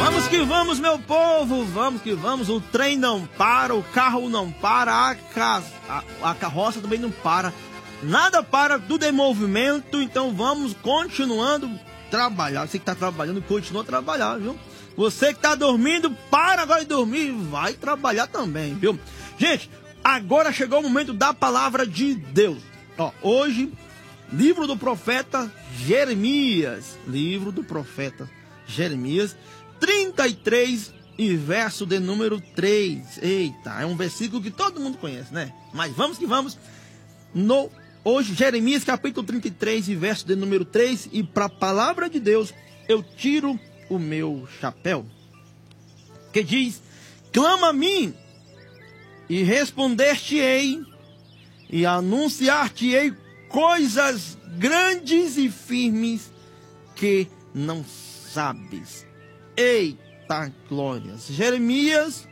vamos, meu povo, vamos que vamos. O trem não para, o carro não para, a carroça também não para. Nada para, tudo em movimento, então vamos continuando trabalhar. Você que está trabalhando, continua a trabalhar, viu? Você que está dormindo, para agora de dormir, vai trabalhar também, viu? Gente, agora chegou o momento da palavra de Deus. Ó, hoje, livro do profeta Jeremias. Livro do profeta Jeremias, 33 e verso de número 3. Eita, é um versículo que todo mundo conhece, né? Mas vamos que vamos. Hoje, Jeremias, capítulo 33 e verso de número 3. E para a palavra de Deus, eu tiro o meu chapéu. Que diz: clama a mim, e responder-te-ei, e anunciar-te-ei coisas grandes e firmes que não sabes. Eita glórias! Jeremias,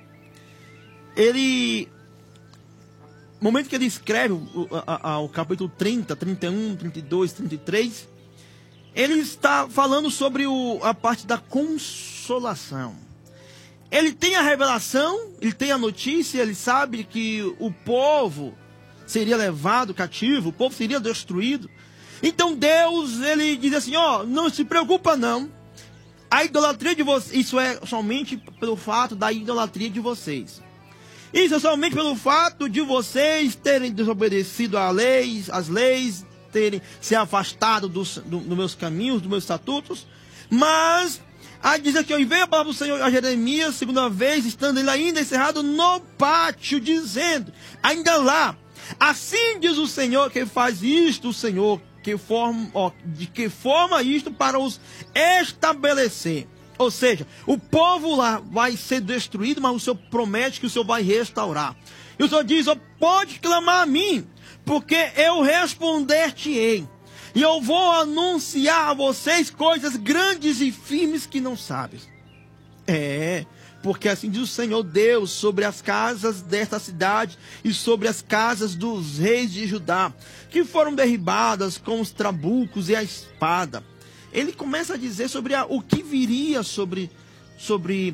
no momento que ele escreve o capítulo 30, 31, 32, 33, ele está falando sobre a parte da consolação. Ele tem a revelação, ele tem a notícia, ele sabe que o povo seria levado cativo, o povo seria destruído. Então Deus, ele diz assim, ó, não se preocupa não. A idolatria de vocês, isso é somente pelo fato da idolatria de vocês. Isso é somente pelo fato de vocês terem desobedecido as leis, terem se afastado dos meus caminhos, dos meus estatutos. Mas, diz aqui, ó, e veio a palavra do Senhor a Jeremias, segunda vez, estando ele ainda encerrado no pátio, dizendo, ainda lá, assim diz o Senhor, que faz isto, o Senhor, de que forma isto para os estabelecer. Ou seja, o povo lá vai ser destruído, mas o Senhor promete que o Senhor vai restaurar. E o Senhor diz, ó, pode clamar a mim, porque eu responder-te-ei. E eu vou anunciar a vocês coisas grandes e firmes que não sabes. Porque assim diz o Senhor Deus sobre as casas desta cidade e sobre as casas dos reis de Judá, que foram derribadas com os trabucos e a espada. Ele começa a dizer sobre o que viria sobre